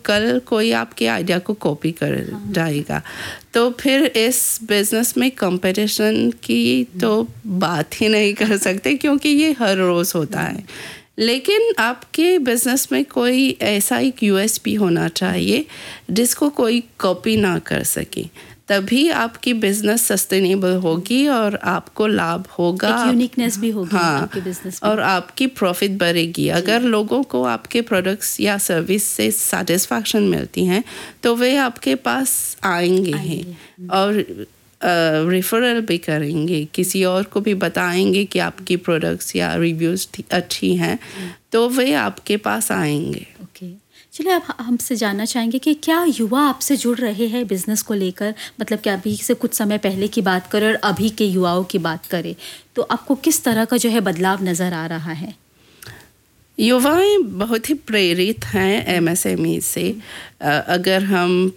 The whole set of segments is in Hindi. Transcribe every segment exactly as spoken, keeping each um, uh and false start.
कल कोई आपके आइडिया को कॉपी कर जाएगा। तो फिर इस बिज़नेस में कंपटीशन की तो बात ही नहीं कर सकते, क्योंकि ये हर रोज़ होता है। लेकिन आपके बिज़नेस में कोई ऐसा एक यूएसपी होना चाहिए जिसको कोई कॉपी ना कर सके, तभी आपकी बिज़नेस सस्टेनेबल होगी और आपको लाभ होगा, एक यूनिकनेस भी होगी। हाँ, आपके बिज़नेस में, और आपकी प्रॉफिट बढ़ेगी। अगर लोगों को आपके प्रोडक्ट्स या सर्विस से सेटिस्फैक्शन मिलती हैं तो वे आपके पास आएंगे ही और रेफरल भी करेंगे, किसी और को भी बताएंगे कि आपकी प्रोडक्ट्स या रिव्यूज़ अच्छी हैं, तो वे आपके पास आएंगे। ओके, चलिए अब हमसे जानना चाहेंगे कि क्या युवा आपसे जुड़ रहे हैं बिज़नेस को लेकर? मतलब कि अभी से कुछ समय पहले की बात करें और अभी के युवाओं की बात करें तो आपको किस तरह का जो है बदलाव नज़र आ रहा है? युवाएं बहुत ही प्रेरित हैं एमएसएमई से। अगर हम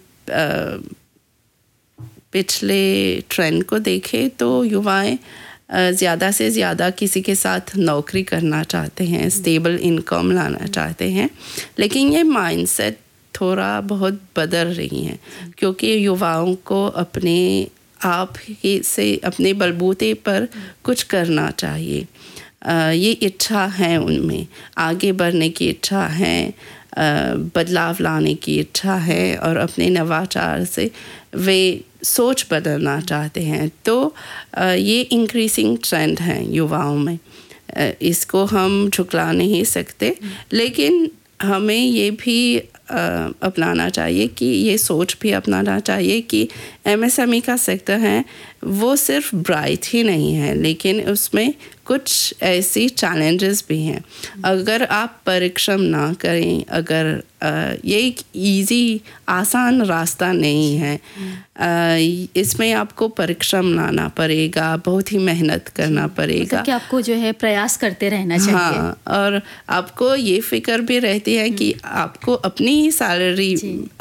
पिछले ट्रेंड को देखें तो युवाएं ज़्यादा से ज़्यादा किसी के साथ नौकरी करना चाहते हैं, स्टेबल इनकम लाना चाहते हैं, लेकिन ये माइंडसेट थोड़ा बहुत बदल रही हैं, क्योंकि युवाओं को अपने आप ही से अपने बलबूते पर कुछ करना चाहिए। ये इच्छा है उनमें, आगे बढ़ने की इच्छा है, बदलाव लाने की इच्छा है और अपने नवाचार से वे सोच बदलना चाहते हैं। तो ये इंक्रीजिंग ट्रेंड है युवाओं में, इसको हम झुकला नहीं सकते, लेकिन हमें ये भी अपनाना चाहिए कि ये सोच भी अपनाना चाहिए कि एमएसएमई का सेक्टर है वो सिर्फ ब्राइट ही नहीं है, लेकिन उसमें कुछ ऐसी चैलेंजेस भी हैं। अगर आप परिश्रम ना करें, अगर ये एक इजी आसान रास्ता नहीं है, इसमें आपको परिश्रम लाना पड़ेगा, बहुत ही मेहनत करना पड़ेगा, मतलब कि आपको जो है प्रयास करते रहना चाहिए। हाँ, और आपको ये फिक्र भी रहती है कि आपको अपनी ही सैलरी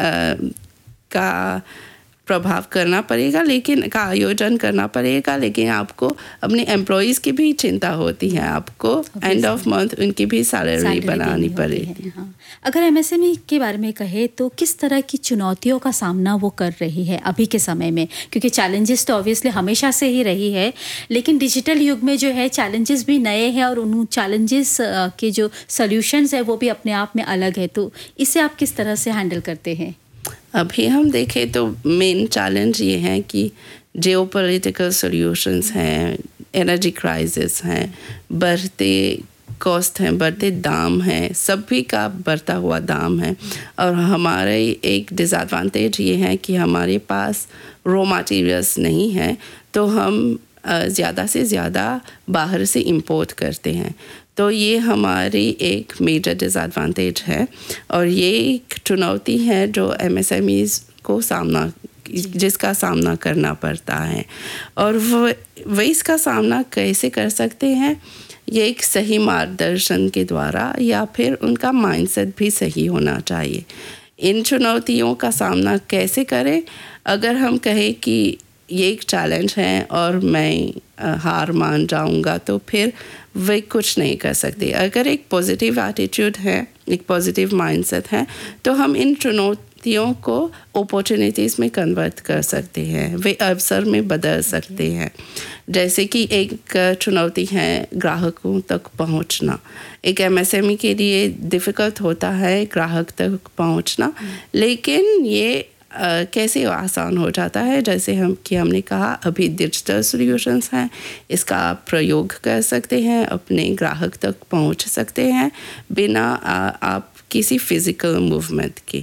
का प्रभाव करना पड़ेगा, लेकिन का आयोजन करना पड़ेगा, लेकिन आपको अपने एम्प्लॉयज़ की भी चिंता होती है, आपको एंड ऑफ मंथ उनकी भी सैलरी बनानी पड़ेगी। हाँ। अगर एमएसएमई के बारे में कहे तो किस तरह की चुनौतियों का सामना वो कर रही है अभी के समय में? क्योंकि चैलेंजेस तो ऑब्वियसली हमेशा से ही रही है, लेकिन डिजिटल युग में जो है चैलेंजेस भी नए हैं और उन चैलेंजेस के जो सॉल्यूशंस है वो भी अपने आप में अलग है, तो इसे आप किस तरह से हैंडल करते हैं? अभी हम देखें तो मेन चैलेंज ये है कि जियोपॉलिटिकल सॉल्यूशंस हैं, एनर्जी क्राइसिस हैं, बढ़ते कॉस्ट हैं, बढ़ते दाम हैं, सभी का बढ़ता हुआ दाम है, और हमारे एक डिसएडवांटेज ये है कि हमारे पास रॉ मटेरियल्स नहीं है, तो हम ज़्यादा से ज़्यादा बाहर से इंपोर्ट करते हैं। तो ये हमारी एक मेजर डिसएडवांटेज है और ये एक चुनौती है जो एमएसएमईज़ को सामना जिसका सामना करना पड़ता है। और वो वे इसका सामना कैसे कर सकते हैं? ये एक सही मार्गदर्शन के द्वारा, या फिर उनका माइंडसेट भी सही होना चाहिए। इन चुनौतियों का सामना कैसे करें? अगर हम कहें कि ये एक चैलेंज है और मैं हार मान जाऊंगा, तो फिर वे कुछ नहीं कर सकते। अगर एक पॉजिटिव एटीट्यूड है, एक पॉजिटिव माइंडसेट है, तो हम इन चुनौतियों को अपॉर्चुनिटीज़ में कन्वर्ट कर सकते हैं, वे अवसर में बदल सकते हैं। जैसे कि एक चुनौती है ग्राहकों तक पहुंचना। एक एमएसएमई के लिए डिफ़िकल्ट होता है ग्राहक तक पहुंचना, लेकिन ये Uh, कैसे आसान हो जाता है? जैसे हम कि हमने कहा अभी डिजिटल सॉल्यूशंस हैं, इसका आप प्रयोग कर सकते हैं, अपने ग्राहक तक पहुंच सकते हैं बिना uh, आप किसी फिज़िकल मूवमेंट के।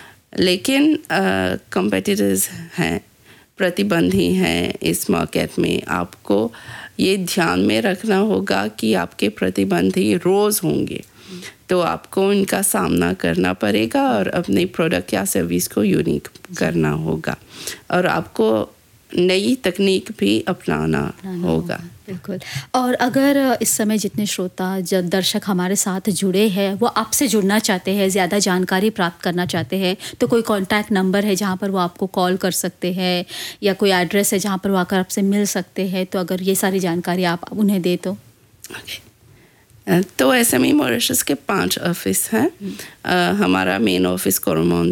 लेकिन कंपेटिटर्स uh, हैं, प्रतिबंधी हैं इस मार्केट में। आपको ये ध्यान में रखना होगा कि आपके प्रतिबंधी रोज़ होंगे, तो आपको इनका सामना करना पड़ेगा और अपने प्रोडक्ट या सर्विस को यूनिक करना होगा, और आपको नई तकनीक भी अपनाना होगा। बिल्कुल। और अगर इस समय जितने श्रोता जब दर्शक हमारे साथ जुड़े हैं वो आपसे जुड़ना चाहते हैं, ज़्यादा जानकारी प्राप्त करना चाहते हैं, तो कोई कॉन्टैक्ट नंबर है जहाँ पर वो आपको कॉल कर सकते हैं, या कोई एड्रेस है जहाँ पर वो आकर आपसे मिल सकते हैं? तो अगर ये सारी जानकारी आप उन्हें दें तो। okay. तो एसएमई मॉरिशस के पांच ऑफिस हैं। हमारा मेन ऑफिस कोरमोन